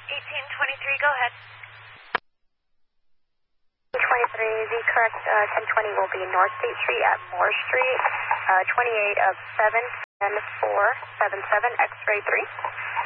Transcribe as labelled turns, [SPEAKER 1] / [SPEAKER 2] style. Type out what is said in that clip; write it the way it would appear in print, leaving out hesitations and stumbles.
[SPEAKER 1] 1823, go ahead.
[SPEAKER 2] 23, the correct 1020 will be North State Street at Moore Street, 28 of 7, 10, 4, 7, 7, X-ray 3.